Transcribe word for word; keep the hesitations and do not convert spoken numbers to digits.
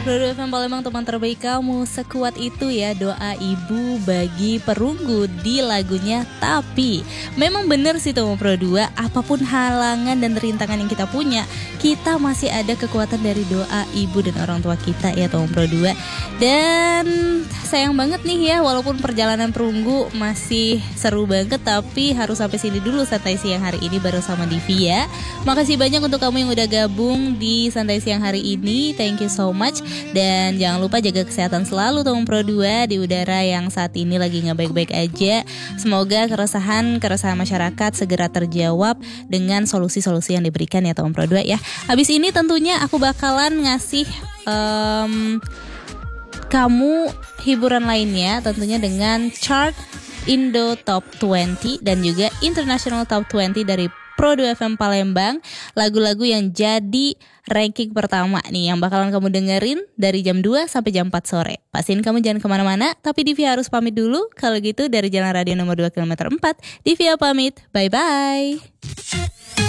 Rodo F M Palembang, teman terbaik kamu. Sekuat itu ya doa ibu bagi perunggu di lagunya Tapi. Memang benar sih Tomo Pro dua, apapun halangan dan rintangan yang kita punya, kita masih ada kekuatan dari doa ibu dan orang tua kita ya Tomo Pro dua. Dan sayang banget nih ya, walaupun perjalanan perunggu masih seru banget, tapi harus sampai sini dulu Santai Siang hari ini bareng sama Divi ya. Makasih banyak untuk kamu yang udah gabung di Santai Siang hari ini. Thank you so much. Dan jangan lupa jaga kesehatan selalu Tomo Pro dua di udara yang saat ini lagi gak baik-baik aja. Semoga keresahan-keresahan masyarakat segera terjawab dengan solusi-solusi yang diberikan ya Tomo Pro dua ya. Habis ini tentunya aku bakalan ngasih um, kamu hiburan lainnya, tentunya dengan chart Indo Top dua puluh dan juga International Top dua puluh dari Pro dua F M Palembang. Lagu-lagu yang jadi ranking pertama nih yang bakalan kamu dengerin dari jam dua sampai jam empat sore. Pastiin kamu jangan kemana-mana, tapi Divya harus pamit dulu. Kalau gitu dari Jalan Radio nomor dua kilometer empat, Divya pamit. Bye-bye.